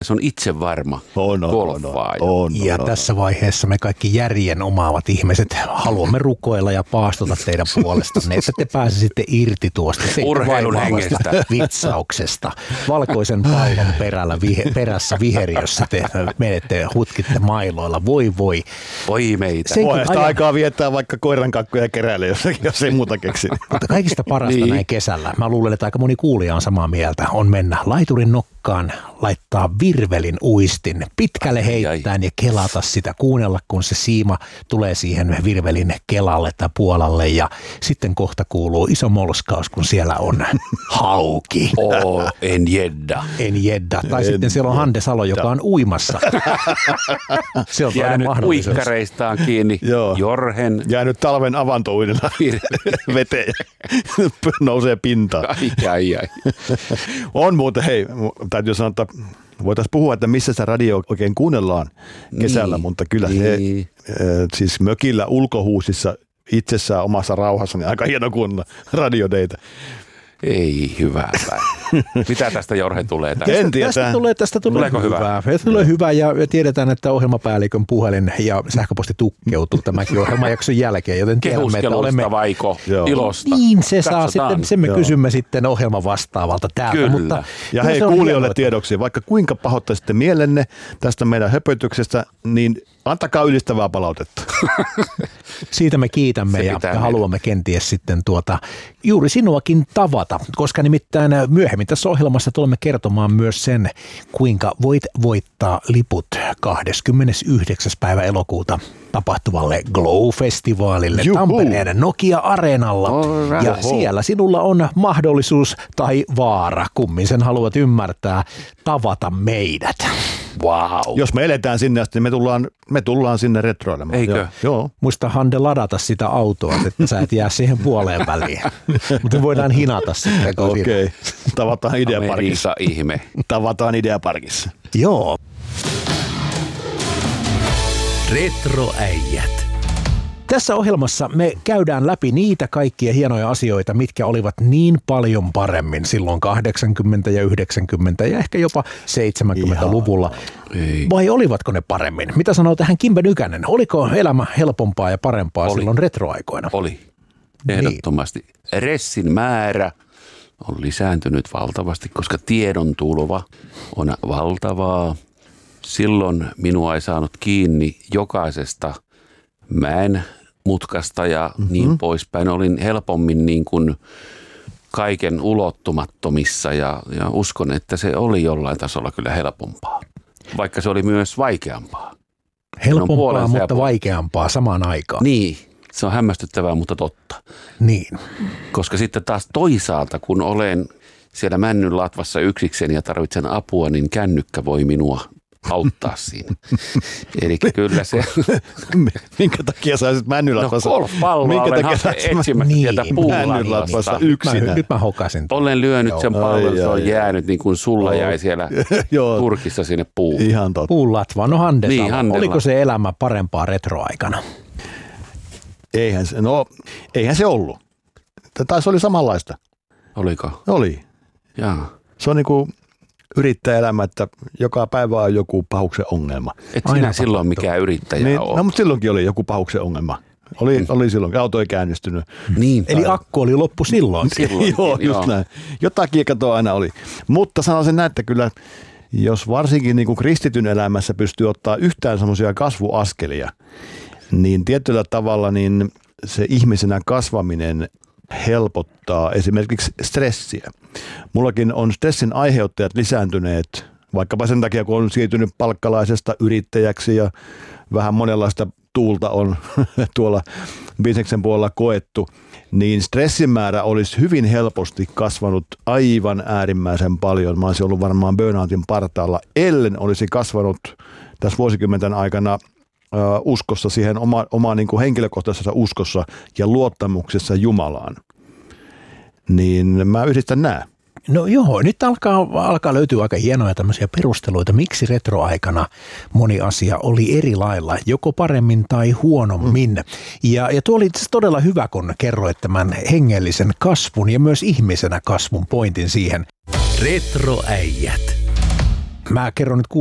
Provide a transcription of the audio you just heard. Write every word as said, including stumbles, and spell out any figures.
Se on itse varma on, on, golfaaja. On, on, ja on, tässä vaiheessa me kaikki järjen omaavat ihmiset haluamme rukoilla ja paastota teidän puolestanne, että te pääsisitte irti tuosta urheilun hengestä vitsauksesta. Valkoisen pallon perällä, vihe, perässä viheriössä te menette, hutkitte mailoilla. Voi voi. Voi meitä. Voi sitä ajan... aikaa viettää vaikka koirankakkuja keräillä, jos, jos ei muuta keksi. Mutta kaikista parasta niin. näin kesällä, mä luulen, että aika moni kuulija on samaa mieltä, on mennä laiturin nokkaan, laittaa virvelin uistin pitkälle heittäen ja kelata sitä, kuunnella kun se siima tulee siihen virvelin kelalle tai puolalle ja sitten kohta kuuluu iso molskaus, kun siellä on hauki. Oh, en jedda. En jedda. Tai en sitten siellä on Hande Salo, joka on uimassa. Se on jäänyt uikkareistaan kiinni. Joo. Jorhen. Jäänyt talven avantouidella veteen ja nousee pintaan. Ai, ai, ai. On muuten, hei, täytyy sanoa, että voitaisiin puhua, että missä sitä radio oikein kuunnellaan kesällä, niin, mutta kyllä niin. se siis mökillä ulkohuusissa itsessään omassa rauhassa, niin aika hieno kunnon radiodeita. Ei hyvää päin. Mitä tästä Jorhe tulee? Tästä? En tiedä. Tästä tulee, tästä tulee Tuleeko hyvää. hyvää? Tästä tulee hyvää ja tiedetään, että ohjelmapäällikön puhelin ja sähköposti tukkeutuu tämänkin ohjelmajakson jälkeen, joten tiedämme, että olemme vaiko ilosta? Niin se saa Katsotaan. sitten, sen me Joo. kysymme sitten ohjelman vastaavalta täältä. Kyllä. Mutta ja hei kuulijoille tiedoksi, vaikka kuinka pahoittaisitte mielenne tästä meidän höpötyksestä, niin antakaa ylistävää palautetta. Siitä me kiitämme ja, ja haluamme kenties sitten tuota, juuri sinuakin tavata, koska nimittäin myöhemmin tässä ohjelmassa tulemme kertomaan myös sen, kuinka voit voittaa liput kahdeskymmenesyhdeksäs päivä elokuuta tapahtuvalle Glow-festivaalille Juhu. Tampereen Nokia-areenalla. Right. Ja siellä sinulla on mahdollisuus tai vaara, kummin sen haluat ymmärtää, tavata meidät. Wow. Jos me eletään sinne, niin me tullaan, me tullaan sinne retroilemaan. Eikö? Joo. Joo. Muista Hande ladata sitä autoa, että sä et jää siihen puoleen väliin. Mutta voidaan hinata sitten. Okei. Okay. Tavataan Ideaparkissa. ihme. Tavataan Ideaparkissa. Joo. Retroäijät. Tässä ohjelmassa me käydään läpi niitä kaikkia hienoja asioita, mitkä olivat niin paljon paremmin silloin kahdeksankymmentä- ja yhdeksänkymmentä- ja ehkä jopa seitsemänkymmentäluvulla. Ei. Vai olivatko ne paremmin? Mitä sanoo tähän Kimbe Nykänen? Oliko elämä helpompaa ja parempaa Oli. silloin retroaikoina? Oli. Ehdottomasti. Niin. Ressin määrä on lisääntynyt valtavasti, koska tiedon tulva on valtavaa. Silloin minua ei saanut kiinni jokaisesta mäen mutkasta ja mm-hmm. niin poispäin. Olin helpommin niin kuin kaiken ulottumattomissa ja, ja uskon, että se oli jollain tasolla kyllä helpompaa, vaikka se oli myös vaikeampaa. Helpompaa, mutta vaikeampaa samaan aikaan. Niin, se on hämmästyttävää, mutta totta. Niin. Koska sitten taas toisaalta, kun olen siellä männyn latvassa yksikseni ja tarvitsen apua, niin kännykkä voi minua auttaa siinä. Eli kyllä se... Minkä takia sä olisit männylatvassa? No golfpalloa olen etsimässä niin, sieltä puulatvasta yksinä. Nyt mä hokasin. Olen lyönyt sen pallon, se on jäänyt niin kuin sulla jäi siellä Joo. Turkissa sinne puuhun. Ihan totta. Puulatva, no Hande Niin, Salo. Handella. Oliko se elämä parempaa retroaikana? Eihän se, no, eihän se ollut. Tai se oli samanlaista. Oliko? Oli. Jaa. Se on niin kuin yrittäjäelämä, että joka päivä on joku pahuksen ongelma. Et sinä Aina silloin mikään yrittäjä niin, ole. No, mutta silloinkin oli joku pahuksen ongelma. Oli, mm. oli silloin, auto ei käynnistynyt. Niin, Eli akku oli loppu silloin. silloin joo, just joo. näin. Jotakin katoa aina oli. Mutta sanoisin näin, että kyllä, jos varsinkin niin kuin kristityn elämässä pystyy ottaa yhtään semmoisia kasvuaskelia, niin tietyllä tavalla niin se ihmisenä kasvaminen helpottaa esimerkiksi stressiä. Mullakin on stressin aiheuttajat lisääntyneet, vaikkapa sen takia, kun on siirtynyt palkkalaisesta yrittäjäksi ja vähän monenlaista tuulta on tuolla bisneksen puolella koettu, niin stressin määrä olisi hyvin helposti kasvanut aivan äärimmäisen paljon. Mä olisin ollut varmaan burnoutin partaalla, ellen olisi kasvanut tässä vuosikymmenten aikana Uh, uskossa siihen oma, oma niin kuin henkilökohtaisessa uskossa ja luottamuksessa Jumalaan, niin mä yhdistän nää. No joo, nyt alkaa, alkaa löytyä aika hienoja tämmöisiä perusteluita, miksi retroaikana moni asia oli eri lailla, joko paremmin tai huonommin. Mm. Ja, ja tuo oli todella hyvä, kun kerroit tämän hengellisen kasvun ja myös ihmisenä kasvun pointin siihen. Retroäijät. Mä kerron nyt